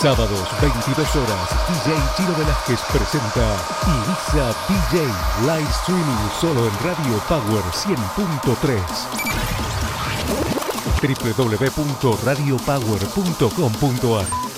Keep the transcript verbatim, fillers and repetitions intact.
Sábados, veintidós horas, D J Chino Velázquez presenta Ibiza D J Live Streaming solo en Radio Power cien punto tres. w w w punto radio power punto com punto a r